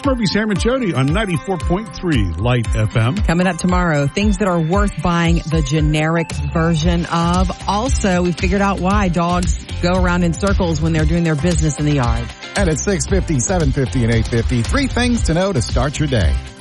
It's Murphy, Sam, and Jody on 94.3 Light FM. Coming up tomorrow, things that are worth buying the generic version of. Also, we figured out why dogs go around in circles when they're doing their business in the yard. And at 6:50, 7:50, and 8:50, 3 things to know to start your day.